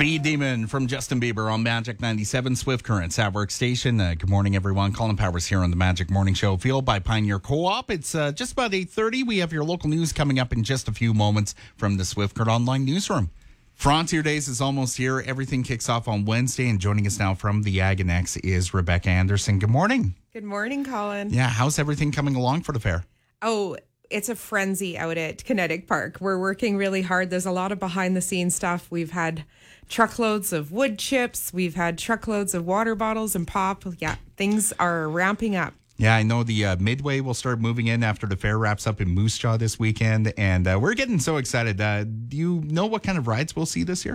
Speed Demon from Justin Bieber on Magic 97 Swift Current at Workstation. Good morning, everyone. Colin Powers here on the Magic Morning Show, fueled by Pioneer Co-op. It's just about 8:30. We have your local news coming up in just a few moments from the Swift Current Online newsroom. Frontier Days is almost here. Everything kicks off on Wednesday, and joining us now from the Ag and X is Rebecca Anderson. Good morning. Good morning, Colin. Yeah, how's everything coming along for the fair? Oh, it's a frenzy out at Kinetic Park. We're working really hard. There's a lot of behind-the-scenes stuff. We've had truckloads of wood chips. We've had truckloads of water bottles and pop. Yeah, things are ramping up. Yeah, I know the Midway will start moving in after the fair wraps up in Moose Jaw this weekend, and we're getting so excited. Do you know what kind of rides we'll see this year?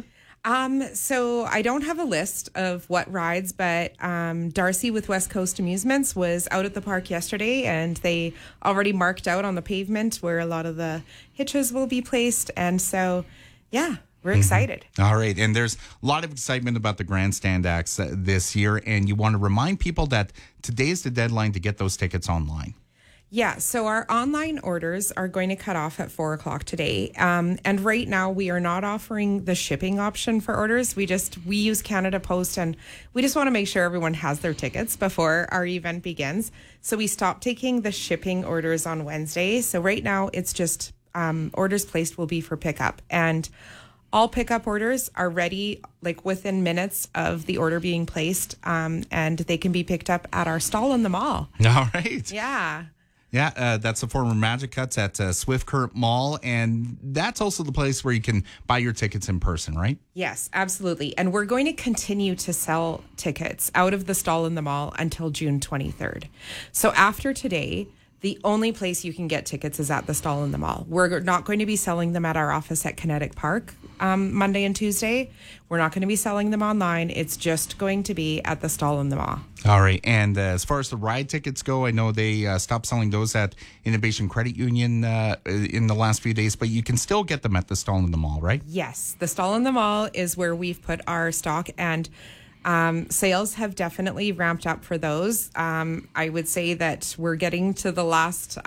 So I don't have a list of what rides, but Darcy with West Coast Amusements was out at the park yesterday, and they already marked out on the pavement where a lot of the hitches will be placed. And so, yeah, we're excited. All right. And there's a lot of excitement about the Grandstand Acts this year. And you want to remind people that today is the deadline to get those tickets online. Yeah, so our online orders are going to cut off at 4 o'clock today. And right now we are not offering the shipping option for orders. We use Canada Post, and we just want to make sure everyone has their tickets before our event begins. So we stopped taking the shipping orders on Wednesday. So right now it's just orders placed will be for pickup. And all pickup orders are ready like within minutes of the order being placed, and they can be picked up at our stall in the mall. All right. Yeah. Yeah, that's the former Magic Cuts at Swift Current Mall, and that's also the place where you can buy your tickets in person, right? Yes, absolutely. And we're going to continue to sell tickets out of the stall in the mall until June 23rd. So after today, the only place you can get tickets is at the stall in the mall. We're not going to be selling them at our office at Kinetic Park Monday and Tuesday. We're not going to be selling them online. It's just going to be at the stall in the mall. All right. And as far as the ride tickets go, I know they stopped selling those at Innovation Credit Union in the last few days, but you can still get them at the stall in the mall, right? Yes. The stall in the mall is where we've put our stock, and sales have definitely ramped up for those. I would say that we're getting to the last,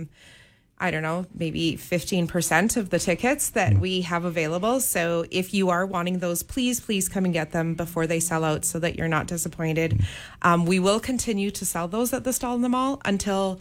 maybe 15% of the tickets that we have available. So if you are wanting those, please come and get them before they sell out so that you're not disappointed. We will continue to sell those at the stall in the mall until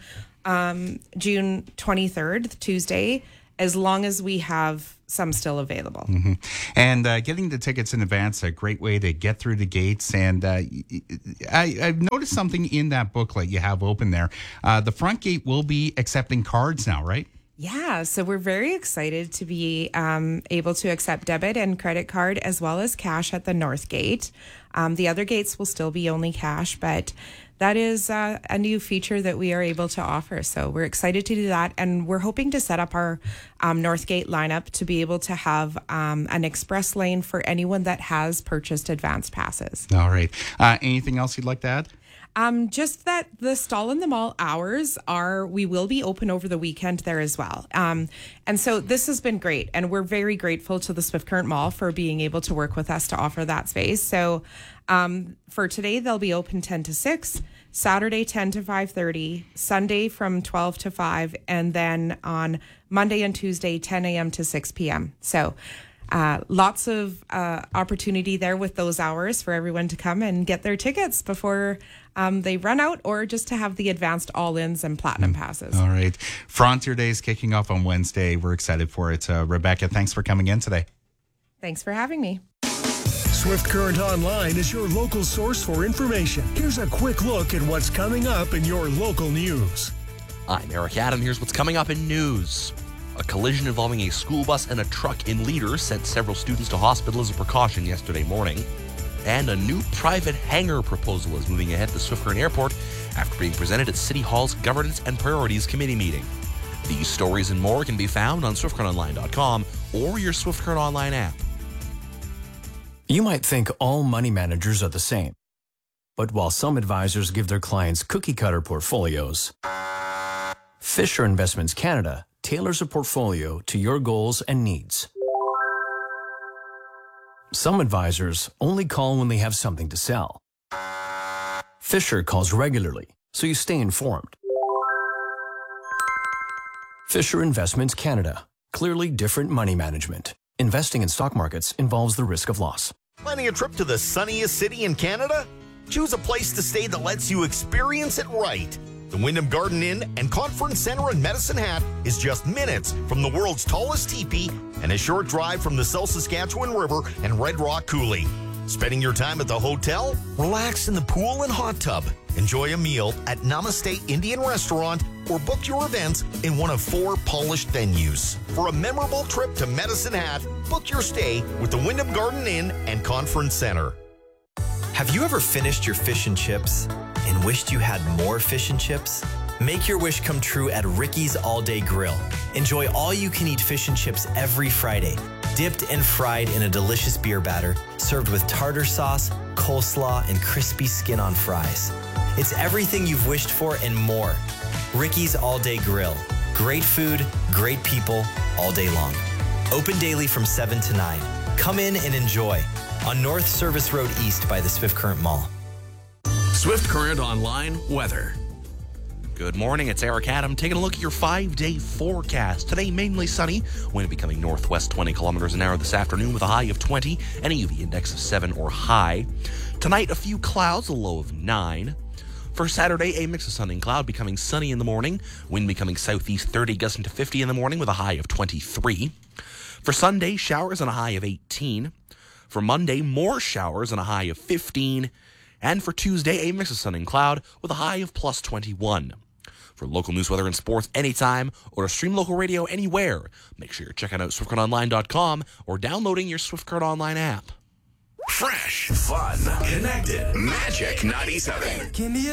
June 23rd, Tuesday, as long as we have some still available. Mm-hmm. And getting the tickets in advance is a great way to get through the gates. And I've noticed something in that booklet you have open there. The front gate will be accepting cards now, right? Yeah, so we're very excited to be able to accept debit and credit card as well as cash at the north gate. The other gates will still be only cash, but that is a new feature that we are able to offer. So we're excited to do that. And we're hoping to set up our Northgate lineup to be able to have an express lane for anyone that has purchased advanced passes. All right. Anything else you'd like to add? Just that the stall in the mall hours we will be open over the weekend there as well. And so this has been great. And we're very grateful to the Swift Current Mall for being able to work with us to offer that space. So for today, they'll be open 10 to 6, Saturday 10 to 5:30, Sunday from 12 to 5, and then on Monday and Tuesday, 10 a.m. to 6 p.m. So lots of opportunity there with those hours for everyone to come and get their tickets before they run out, or just to have the advanced all-ins and platinum passes. All right. Frontier Days kicking off on Wednesday. We're excited for it. Rebecca, thanks for coming in today. Thanks for having me. Swift Current Online is your local source for information. Here's a quick look at what's coming up in your local news. I'm Eric Adam. Here's what's coming up in news. A collision involving a school bus and a truck in Leader sent several students to hospital as a precaution yesterday morning. And a new private hangar proposal is moving ahead at the Swift Current Airport after being presented at City Hall's Governance and Priorities Committee meeting. These stories and more can be found on SwiftCurrentOnline.com or your Swift Current Online app. You might think all money managers are the same. But while some advisors give their clients cookie-cutter portfolios, Fisher Investments Canada tailors a portfolio to your goals and needs. Some advisors only call when they have something to sell. Fisher calls regularly, so you stay informed. Fisher Investments Canada. Clearly different money management. Investing in stock markets involves the risk of loss. Planning a trip to the sunniest city in Canada? Choose a place to stay that lets you experience it right. The Wyndham Garden Inn and Conference Center in Medicine Hat is just minutes from the world's tallest teepee and a short drive from the South Saskatchewan River and Red Rock Coulee. Spending your time at the hotel? Relax in the pool and hot tub. Enjoy a meal at Namaste Indian Restaurant or book your events in one of 4 polished venues. For a memorable trip to Medicine Hat, book your stay with the Wyndham Garden Inn and Conference Center. Have you ever finished your fish and chips and wished you had more fish and chips? Make your wish come true at Ricky's All Day Grill. Enjoy all-you-can-eat fish and chips every Friday, dipped and fried in a delicious beer batter, served with tartar sauce, coleslaw, and crispy skin-on fries. It's everything you've wished for and more. Ricky's All Day Grill. Great food, great people, all day long. Open daily from 7 to 9. Come in and enjoy on North Service Road East by the Swift Current Mall. Swift Current Online weather. Good morning, it's Eric Adam taking a look at your 5-day forecast. Today, mainly sunny, wind becoming northwest 20 kilometers an hour this afternoon with a high of 20 and a UV index of 7 or high. Tonight, a few clouds, a low of 9. For Saturday, a mix of sun and cloud, becoming sunny in the morning, wind becoming southeast 30, gusting to 50 in the morning with a high of 23. For Sunday, showers and a high of 18. For Monday, more showers and a high of 15. And for Tuesday, a mix of sun and cloud with a high of plus 21. For local news, weather, and sports anytime, or to stream local radio anywhere, make sure you're checking out SwiftCurrentOnline.com or downloading your Swift Current Online app. Fresh, fun, connected, Magic 97.